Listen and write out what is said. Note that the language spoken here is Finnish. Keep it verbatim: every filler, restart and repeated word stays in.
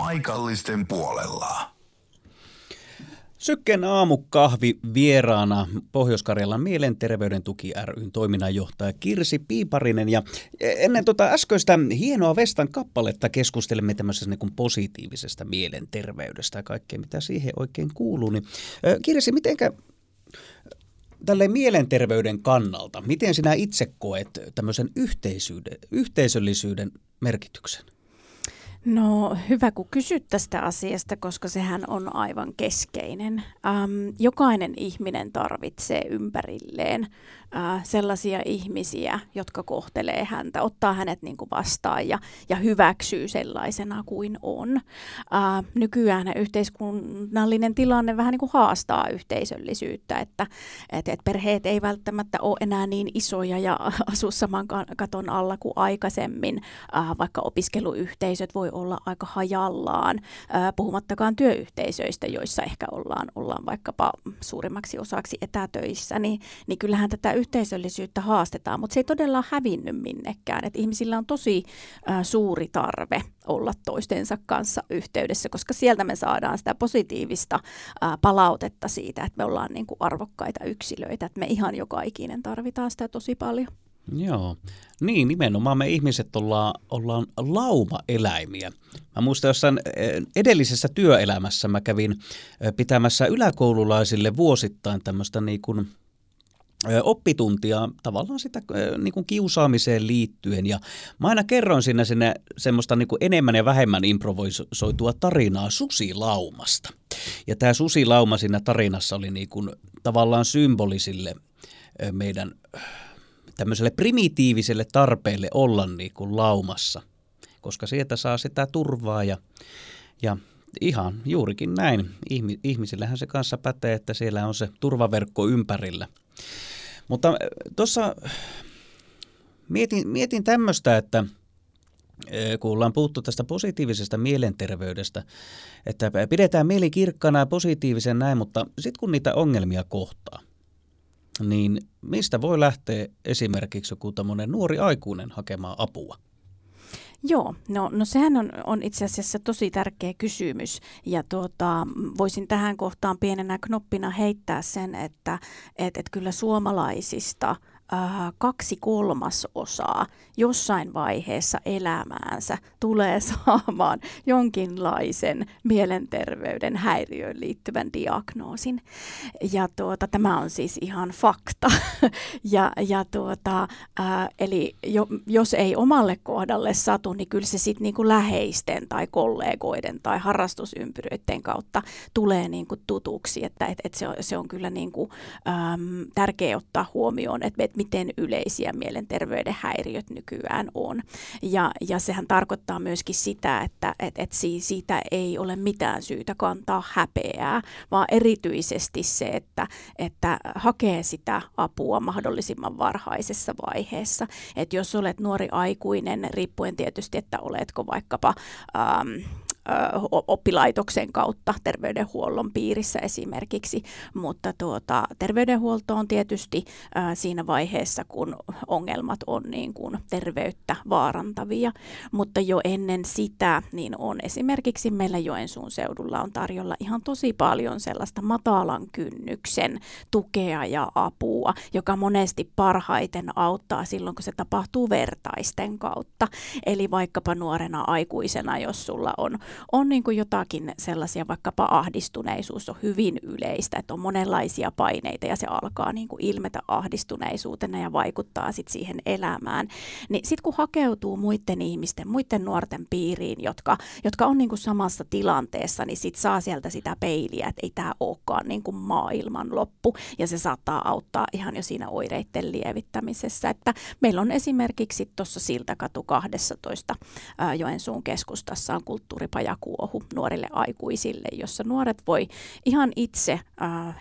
paikallisten puolella. Sykken aamukahvi vieraana Pohjois-Karjalan Mielenterveyden tuki ry:n toiminnanjohtaja Kirsi Piiparinen. Ja ennen tuota äskeistä hienoa Vestan kappaletta keskustelemme tämmöisestä niin kuin positiivisesta mielenterveydestä ja kaikkea, mitä siihen oikein kuuluu. Niin, Kirsi, mitenkä tälleen mielenterveyden kannalta, miten sinä itse koet tämmöisen yhteisöllisyyden merkityksen? No hyvä, kun kysyt tästä asiasta, koska sehän on aivan keskeinen. Ähm, jokainen ihminen tarvitsee ympärilleen äh, sellaisia ihmisiä, jotka kohtelee häntä, ottaa hänet niin kuin vastaan ja, ja hyväksyy sellaisena kuin on. Äh, nykyään yhteiskunnallinen tilanne vähän niin kuin haastaa yhteisöllisyyttä, että et, et perheet ei välttämättä ole enää niin isoja ja asu saman katon alla kuin aikaisemmin, äh, vaikka opiskeluyhteisöt voi olla aika hajallaan, puhumattakaan työyhteisöistä, joissa ehkä ollaan, ollaan vaikkapa suurimmaksi osaksi etätöissä, niin, niin kyllähän tätä yhteisöllisyyttä haastetaan, mutta se ei todella ole hävinnyt minnekään. Et ihmisillä on tosi ä, suuri tarve olla toistensa kanssa yhteydessä, koska sieltä me saadaan sitä positiivista ä, palautetta siitä, että me ollaan niin kuin arvokkaita yksilöitä, että me ihan joka ikinen tarvitaan sitä tosi paljon. Joo, niin nimenomaan me ihmiset ollaan, ollaan laumaeläimiä. Mä muistan jossain edellisessä työelämässä mä kävin pitämässä yläkoululaisille vuosittain tämmöistä niin kuin oppituntia tavallaan sitä niin kuin kiusaamiseen liittyen. Ja mä aina kerroin siinä sinne semmoista niin kuin enemmän ja vähemmän improvisoitua tarinaa susilaumasta. Ja tämä susilauma siinä tarinassa oli niin kuin tavallaan symbolisille meidän tämmöiselle primitiiviselle tarpeelle olla niin kuin laumassa, koska sieltä saa sitä turvaa ja, ja ihan juurikin näin. Ihmisillähän se kanssa pätee, että siellä on se turvaverkko ympärillä. Mutta tuossa mietin, mietin tämmöistä, että kun ollaan puhuttu tästä positiivisesta mielenterveydestä, että pidetään mieli kirkkana ja positiivisen näin, mutta sitten kun niitä ongelmia kohtaa, niin mistä voi lähteä esimerkiksi joku tämmöinen nuori aikuinen hakemaan apua? Joo, no, no sehän on, on itse asiassa tosi tärkeä kysymys ja tuota, voisin tähän kohtaan pienenä knoppina heittää sen, että et, et kyllä suomalaisista kaksi kolmasosaa jossain vaiheessa elämäänsä tulee saamaan jonkinlaisen mielenterveyden häiriöön liittyvän diagnoosin. Ja tuota, tämä on siis ihan fakta. ja, ja tuota, ää, eli jo, jos ei omalle kohdalle satu, niin kyllä se sitten niinku läheisten tai kollegoiden tai harrastusympyröiden kautta tulee niinku tutuksi. Että et, et se, on, se on kyllä niinku, äm, tärkeää ottaa huomioon, että et miten yleisiä mielenterveyden häiriöt nykyään on. Ja, ja sehän tarkoittaa myöskin sitä, että et, et siitä ei ole mitään syytä kantaa häpeää, vaan erityisesti se, että, että hakee sitä apua mahdollisimman varhaisessa vaiheessa. Että jos olet nuori aikuinen, riippuen tietysti, että oletko vaikkapa Ähm, oppilaitoksen kautta terveydenhuollon piirissä esimerkiksi, mutta tuota, terveydenhuolto on tietysti ää, siinä vaiheessa, kun ongelmat on niin kuin terveyttä vaarantavia, mutta jo ennen sitä niin on esimerkiksi meillä Joensuun seudulla on tarjolla ihan tosi paljon sellaista matalan kynnyksen tukea ja apua, joka monesti parhaiten auttaa silloin, kun se tapahtuu vertaisten kautta, eli vaikkapa nuorena aikuisena, jos sulla on on niin kuin jotakin sellaisia, vaikkapa ahdistuneisuus on hyvin yleistä, että on monenlaisia paineita ja se alkaa niin kuin ilmetä ahdistuneisuutena ja vaikuttaa sit siihen elämään. Niin sitten kun hakeutuu muiden ihmisten, muiden nuorten piiriin, jotka, jotka on niin kuin samassa tilanteessa, niin sitten saa sieltä sitä peiliä, että ei tämä olekaan niin kuin maailman loppu ja se saattaa auttaa ihan jo siinä oireiden lievittämisessä. Että meillä on esimerkiksi tuossa Siltakatu kaksitoista ää, Joensuun keskustassa on kulttuuripaja Kuohu nuorille aikuisille, jossa nuoret voi ihan itse äh,